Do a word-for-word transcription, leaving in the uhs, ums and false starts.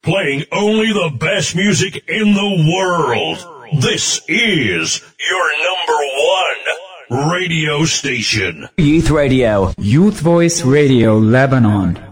Playing only the best music in the world. This is your number one radio station. Youth Radio. Youth Voice Radio Lebanon.